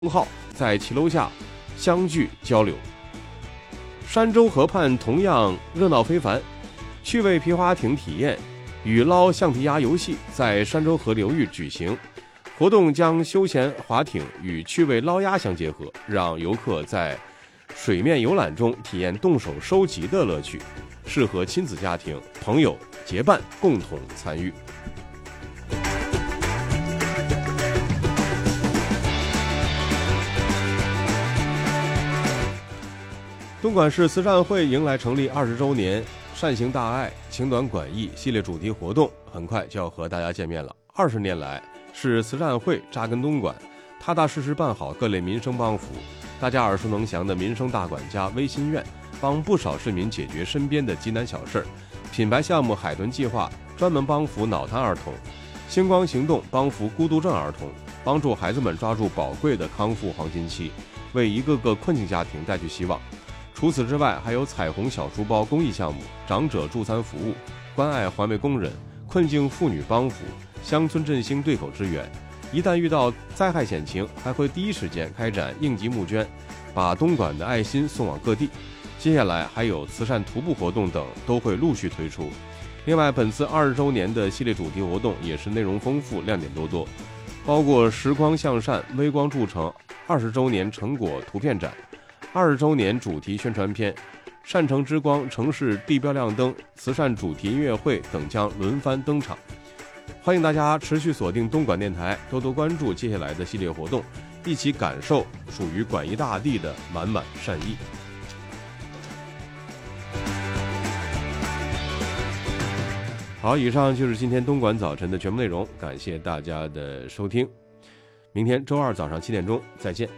号在其楼下相聚交流。山州河畔同样热闹非凡，趣味皮划艇体验与捞橡皮鸭游戏在山州河流域举行。活动将休闲划艇与趣味捞鸭相结合，让游客在水面游览中体验动手收集的乐趣，适合亲子家庭、朋友结伴共同参与。东莞市慈善会迎来成立20周年，善行大爱，情短管义系列主题活动很快就要和大家见面了。20年来，市慈善会扎根东莞，踏踏实实办好各类民生帮扶。大家耳熟能详的民生大管家微心愿，帮不少市民解决身边的急难小事；品牌项目海豚计划专门帮扶脑瘫儿童；星光行动帮扶孤独症儿童，帮助孩子们抓住宝贵的康复黄金期，为一个个困境家庭带去希望。除此之外，还有彩虹小书包公益项目、长者助餐服务、关爱环卫工人、困境妇女帮扶、乡村振兴对口支援。一旦遇到灾害险情，还会第一时间开展应急募捐，把东莞的爱心送往各地。接下来还有慈善徒步活动等都会陆续推出。另外，本次20周年的系列主题活动也是内容丰富、亮点多多，包括时光向善、微光铸成20周年成果图片展、20周年主题宣传片、善城之光城市地标亮灯、慈善主题音乐会等将轮番登场。欢迎大家持续锁定东莞电台，多多关注接下来的系列活动，一起感受属于管义大地的满满善意。好，以上就是今天东莞早晨的全部内容，感谢大家的收听。明天周二早上7点钟再见。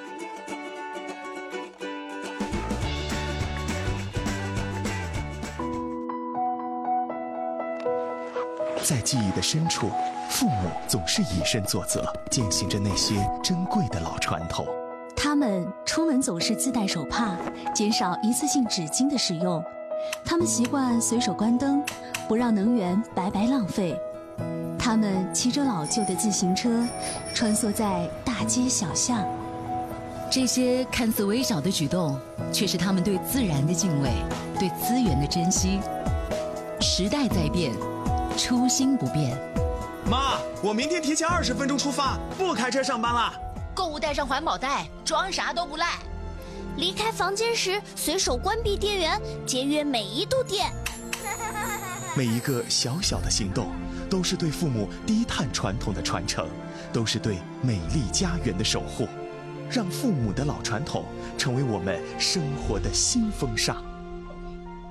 在记忆的深处，父母总是以身作则，践行着那些珍贵的老传统。 他们出门总是自带手帕，减少一次性纸巾的使用。他们习惯随手关灯，不让能源白白浪费。他们骑着老旧的自行车，穿梭在大街小巷。 这些看似微小的举动，却是他们对自然的敬畏，对资源的珍惜。时代在变，初心不变。 妈，我明天提前20分钟出发，不开车上班了。 购物带上环保袋，装啥都不赖。 离开房间时随手关闭电源，节约每一度电。 每一个小小的行动，都是对父母低碳传统的传承，都是对美丽家园的守护。让父母的老传统成为我们生活的新风尚。